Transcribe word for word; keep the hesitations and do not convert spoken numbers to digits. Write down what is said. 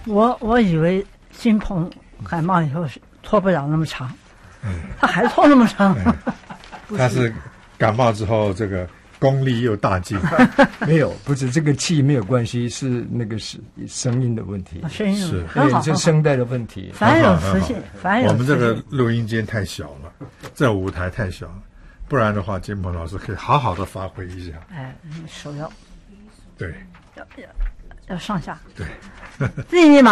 我我以为金鹏感冒以后是拖不了那么长，嗯，他还拖那么长。嗯、 他是感冒之后这个功力又大进。 没有，不是这个气没有关系，是那个是声音的问题， 啊、声音是很好， 是声带的问题。 凡有磁性，凡有磁性。 我们这个录音间太小了，这舞台太小了，不然的话，金鹏老师可以好好的发挥一下。 哎，手要对， 要要要上下对， 立立马。